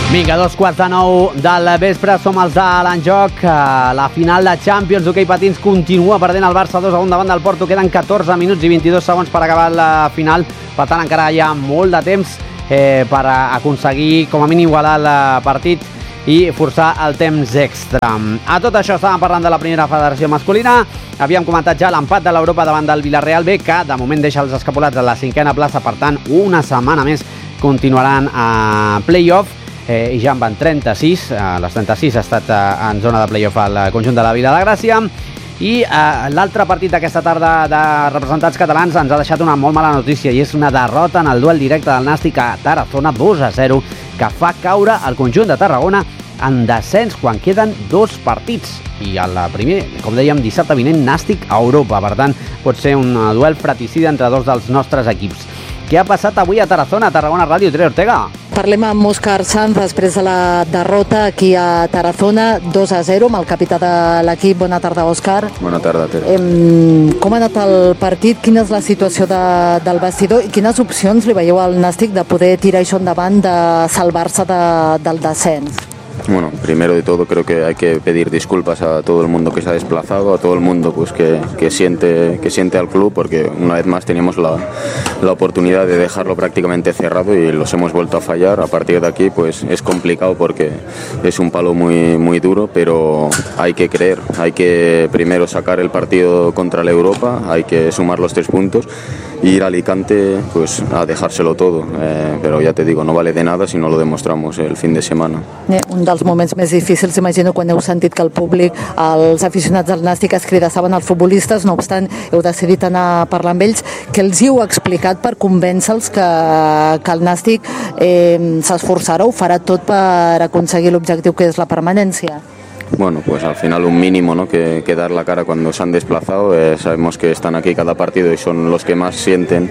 Vinga, 8:45 del vespre, som els de l'Enjoc. La final de Champions d'hoquei patins continua perdent el Barça 2-1 davant del Porto. Queden 14 minuts i 22 segons per acabar la final. Per tant, encara hi ha molt de temps per aconseguir, com a mínim, igualar el partit i forçar el temps extra. A tot això estàvem parlant de la primera federació masculina. Havíem comentat ja l'empat de l'Europa davant del Villarreal B, que de moment deixa els escapolats a la 5a plaça. Per tant, una setmana més continuaran a play-off. I ja en van 36, les 36 ha estat en zona de play-off al conjunt de la Vila de Gràcia. I l'altre partit d'aquesta tarda de representants catalans ens ha deixat una molt mala notícia, i és una derrota en el duel directe del Nàstic a Tarazona 2-0, que fa caure el conjunt de Tarragona en descens quan queden 2 partits. I el primer, com dèiem, dissabte vinent, Nàstic a Europa. Per tant, pot ser un duel fratricida entre dos dels nostres equips. Què ha passat avui a Tarazona? Tarragona Ràdio, Tere Ortega. Parlem amb Òscar Sanz després de la derrota aquí a Tarazona 2-0 amb el capità de l'equip. Bona tarda, Òscar. Bona tarda, Tere. Com ha anat el partit? Quina és la situació del vestidor i quines opcions li veieu al Nàstic de poder tirar això endavant, de salvar-se del descens? Bueno, primero de todo creo que hay que pedir disculpas a todo el mundo que se ha desplazado, a todo el mundo pues que siente al club, porque una vez más teníamos la oportunidad de dejarlo prácticamente cerrado y los hemos vuelto a fallar. A partir de aquí pues es complicado porque es un palo muy, muy duro, pero hay que creer, hay que primero sacar el partido contra la Europa, hay que sumar los 3 puntos e ir a Alicante pues a dejárselo todo, pero ya te digo, no vale de nada si no lo demostramos el fin de semana. Un dels moments més difícils, imagino, quan heu sentit que el públic, els aficionats del Nàstic es cridassaven als futbolistes. No obstant, heu decidit anar a parlar amb ells. Què els hi heu explicat per convèncer-los que el Nàstic s'esforçarà, ho farà tot per aconseguir l'objectiu que és la permanència? Bueno, pues al final un mínimo, ¿no? que dar la cara cuando se han desplazado. Sabemos que están aquí cada partido y son los que más sienten,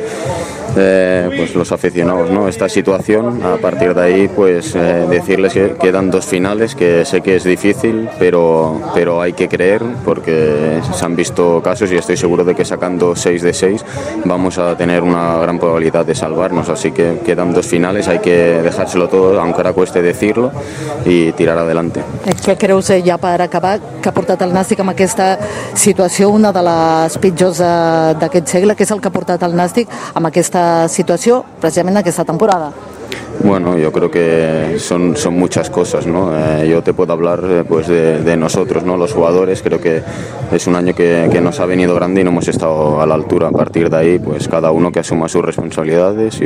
pues los aficionados, ¿no? Esta situación. A partir de ahí pues decirles que quedan 2 finales, que sé que es difícil, pero hay que creer, porque se han visto casos y estoy seguro de que sacando 6 de 6 vamos a tener una gran probabilidad de salvarnos. Así que quedan 2 finales, hay que dejárselo todo, aunque ahora cueste decirlo, y tirar adelante. Què creus, ja per acabar, que ha portat el Nàstic amb aquesta situació, una de les pitjors d'aquest segle? Què és el que ha portat el Nàstic amb aquesta situació, precisament aquesta temporada? Bueno, yo creo que son muchas cosas, ¿no? Yo te puedo hablar pues de nosotros, ¿no? Los jugadores. Creo que es un año que nos ha venido grande y no hemos estado a la altura. A partir de ahí, pues cada uno que asuma sus responsabilidades,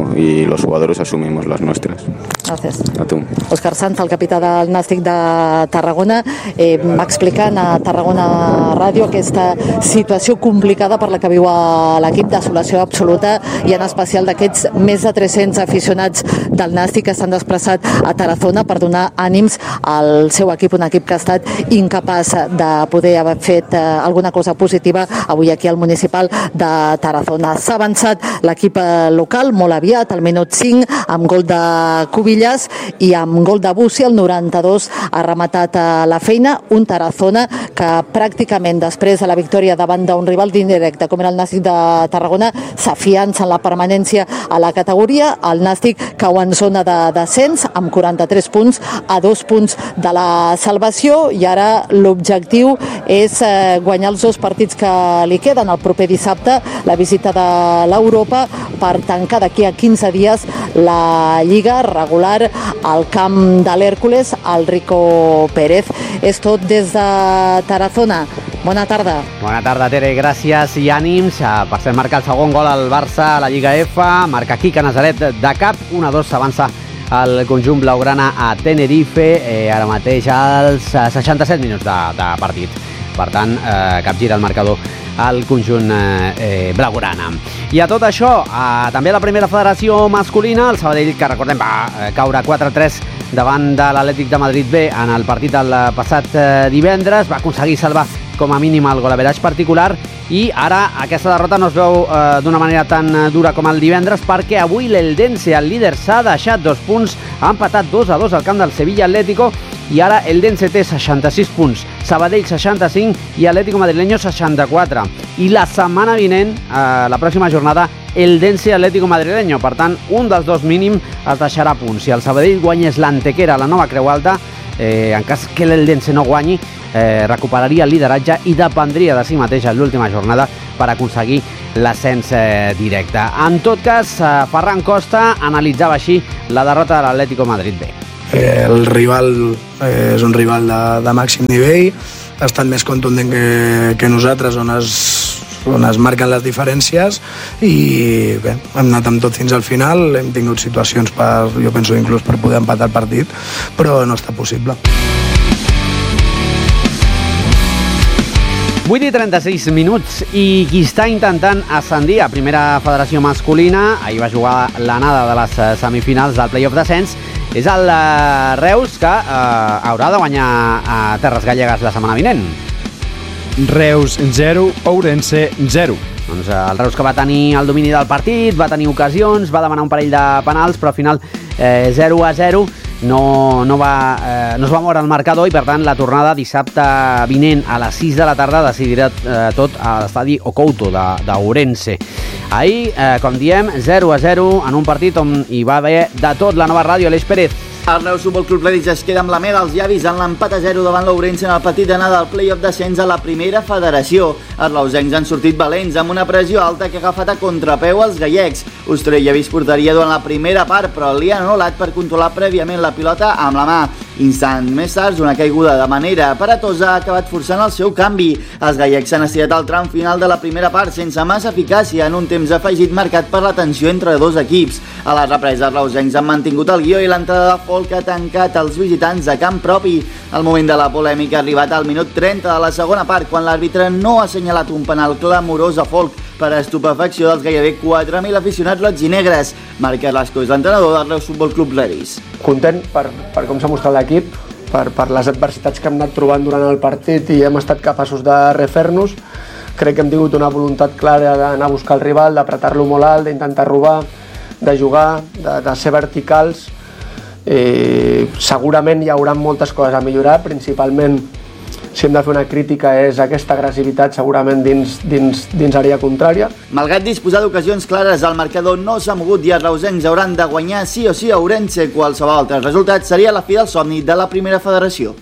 y los jugadores asumimos las nuestras. Gràcies. A tu. Òscar Sanz, el capità del Nàstic de Tarragona, va explicant a Tarragona Ràdio aquesta situació complicada per la que viu l'equip, desolació absoluta, i en especial d'aquests més de 300 aficionats del Nàstic que s'han desplaçat a Tarazona per donar ànims al seu equip, un equip que ha estat incapaç de poder haver fet alguna cosa positiva avui aquí al municipal de Tarazona. S'ha avançat l'equip local molt aviat, al minut 5, amb gol de Cubillas i amb gol de Bussi, al 92, ha rematat la feina. Un Tarazona que pràcticament després de la victòria davant d'un rival d'indirecte com era el Nàstic de Tarragona s'afiança en la permanència a la categoria. El Nàstic cau en zona de descens amb 43 punts, a 2 punts de la salvació, i ara l'objectiu és guanyar els 2 partits que li queden. El proper dissabte la visita de l'Europa per tancar d'aquí a 15 dies la Lliga regular al camp de l'Hèrcules, al Rico Pérez. És tot des de Tarazona. Bona tarda. Bona tarda, Tere, gràcies i ànims. Per cert, marca el segon gol al Barça a la Lliga F, marca Quique Nazaret de cap, 1-2, s'avança el conjunt blaugrana a Tenerife, ara mateix als 67 minuts de partit. Per tant, capgira el marcador al conjunt blaugrana. I a tot això, també a la primera federació masculina, el Sabadell, que recordem, va caure 4-3 davant de l'Atlètic de Madrid B en el partit del passat divendres, va aconseguir salvar com a mínim el golaveratge particular, i ara aquesta derrota no es veu d'una manera tan dura com el divendres, perquè avui l'Eldense, el líder, s'ha deixat 2 punts, ha empatat 2-2 al camp del Sevilla Atlético, i ara Eldense té 66 punts, Sabadell 65 i Atlético Madrileño 64. I la setmana vinent, la pròxima jornada, Eldense Atlético Madrileño. Per tant, un dels dos mínim es deixarà a punt. Si el Sabadell guanyés l'Antequera a la nova Creu Alta, en cas que l'Eldense no guanyi, recuperaria el lideratge i dependria de si mateix en l'última jornada per aconseguir l'ascens directe. En tot cas, Ferran Costa analitzava així la derrota de l'Atlético Madrid B. El rival és un rival de màxim nivell, ha estat més contundent que nosaltres, on es marquen les diferències, i bé, hem anat amb tot fins al final, hem tingut situacions jo penso inclús per poder empatar el partit, però no està possible. 8:36 i qui està intentant ascendir a primera federació masculina, ahir va jugar l'anada de les semifinals del play-off d'ascens, és el Reus, que haurà de guanyar a Terres Gallegues la setmana vinent. Reus 0, Ourense 0. Doncs el Reus, que va tenir el domini del partit, va tenir ocasions, va demanar un parell de penals, però al final 0-0 no es va moure el marcador, i per tant la tornada dissabte vinent a les 6 de la tarda decidirà tot a l'estadi Ocouto d'Ourense. Ahir, com diem, 0-0 en un partit on hi va haver de tot. La nova ràdio, Aleix Pérez. El Reus Futbol Club Lèdics es queda amb la mel als llavis en l'empat a 0 davant l'Ourense en el partit d'anada del play-off d'ascens a la primera federació. Els lausencs han sortit valents amb una pressió alta que ha agafat a contrapeu els gallecs. Ostrell ha vist porteria durant la primera part, però li han anul·lat per controlar prèviament la pilota amb la mà. Instant més tard, una caiguda de manera aparatosa ha acabat forçant el seu canvi. Els gallecs han estirat el tram final de la primera part sense massa eficàcia, en un temps afegit marcat per la tensió entre dos equips. A la represa, els lausencs han mantingut el guió i l'entrada de Folk ha tancat els visitants a camp propi. El moment de la polèmica ha arribat al minut 30 de la segona part, quan l'àrbitre no ha assenyalat un penal clamorós a Folk per a estupefacció dels gairebé 4.000 aficionats roig i negres. Marc Carrasco és l'entrenador del Reus Futbol Club Lèdics. Content per com s'ha mostrat l'equip, per les adversitats que hem anat trobant durant el partit i hem estat capaços de refer-nos. Crec que hem tingut una voluntat clara d'anar a buscar el rival, d'apretar-lo molt alt, d'intentar robar, de jugar, de ser verticals. Segurament hi haurà moltes coses a millorar, principalment, si hem de fer una crítica, és aquesta agressivitat segurament dins àrea contrària. Malgrat disposar d'ocasions clares, el marcador no s'ha mogut i els reusencs hauran de guanyar sí o sí a Ourense. Qualsevol altre resultat seria la fi del somni de la primera federació.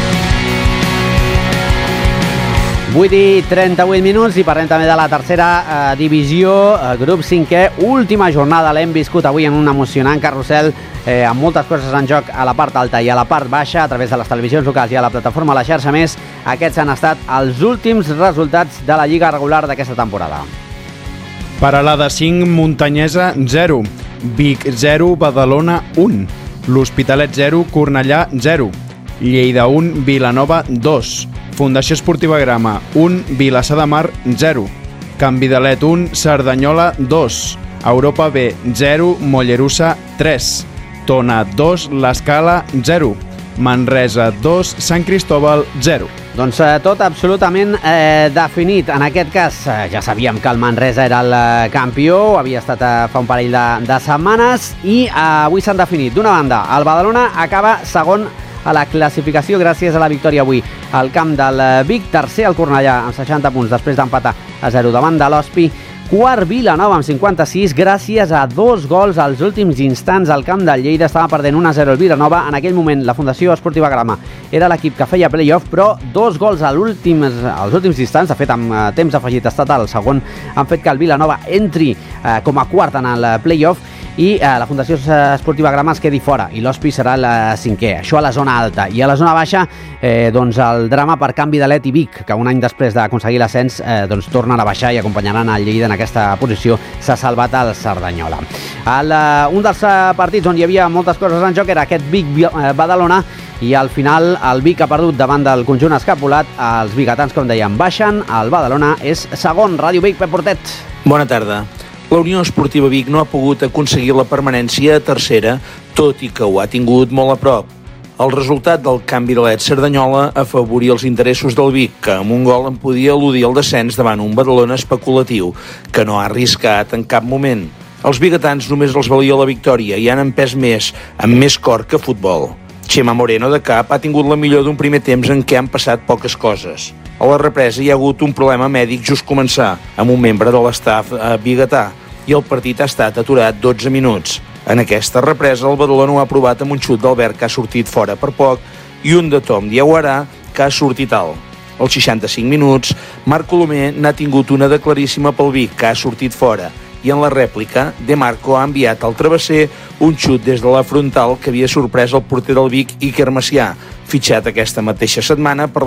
8:38 i parlem també de la tercera divisió, grup 5è, última jornada. L'hem viscut avui en un emocionant carrusel amb moltes coses en joc a la part alta i a la part baixa, a través de les televisions locals i a la plataforma La Xarxa Més. Aquests han estat els últims resultats de la lliga regular d'aquesta temporada. Peralada 5, Muntanyesa 0, Vic 0, Badalona 1, l'Hospitalet 0, Cornellà 0, Lleida 1, Vilanova 2, Fundació Esportiva Grama 1, Vilassar de Mar 0, Can Vidalet 1, Cerdanyola 2, Europa B 0, Mollerussa 3, Tona 2, l'Escala 0, Manresa 2, Sant Cristóbal 0. Doncs tot absolutament definit. En aquest cas ja sabíem que el Manresa era el campió, havia estat fa un parell de setmanes, i avui s'han definit. D'una banda, el Badalona acaba segon a la classificació gràcies a la victòria avui al camp del Vic, tercer el Cornellà amb 60 punts després d'empatar a 0 davant de l'Hospi, quart Vilanova amb 56 gràcies a 2 gols als últims instants al camp del Lleida. Estava perdent 1-0 el Vilanova, en aquell moment la Fundació Esportiva Grama era l'equip que feia play-off, però 2 gols als últims instants, de fet amb temps afegit estatal el segon, han fet que el Vilanova entri com a quart en el play-off i la Fundació Esportiva Grama es quedi fora i l'Hospi serà el 5è, això a la zona alta. I a la zona baixa, doncs el drama per Can Vidalet i Vic, que un any després d'aconseguir l'ascens doncs tornen a baixar i acompanyaran el Lleida en aquesta posició. S'ha salvat el Cerdanyola. Un dels partits on hi havia moltes coses en joc era aquest Vic-Badalona, i al final el Vic ha perdut davant del conjunt escapulat. Els biguetans, com dèiem, baixen, el Badalona és segon. Ràdio Vic, Pep Portet. Bona tarda. La Unió Esportiva Vic no ha pogut aconseguir la permanència a tercera, tot i que ho ha tingut molt a prop. El resultat del Can Vidalet-Cerdanyola afavoria els interessos del Vic, que amb un gol en podia eludir el descens davant un Badalona especulatiu, que no ha arriscat en cap moment. Els biguetans només els valia la victòria i han empès més, amb més cor que futbol. Xema Moreno de cap ha tingut la millor d'un primer temps en què han passat poques coses. A la represa hi ha hagut un problema mèdic just començar, amb un membre de l'estaf biguetà. i el partit ha estat aturat 12 minuts. En aquesta represa, el Badalona ho ha provat amb un xut d'Albert que ha sortit fora per poc i un de Tom Diaguarà que ha sortit alt. Als 65 minuts, Marc Colomer n'ha tingut una de claríssima pel Vic, que ha sortit fora, i en la rèplica, De Marco ha enviat al travesser un xut des de la frontal que havia sorprès el porter del Vic, Iker Macià, fitxat aquesta mateixa setmana per